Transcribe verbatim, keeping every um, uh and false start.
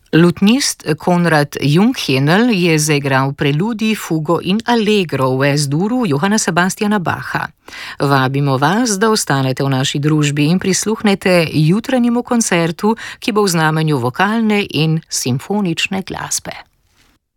Lutnist Konrad Junghenel je zaigral preludij, fugo in allegro v es-duru Johana Sebastiana Bacha. Vabimo vas, da ostanete v naši družbi in prisluhnete jutranjemu koncertu, ki bo v znamenju vokalne in simfonične glasbe.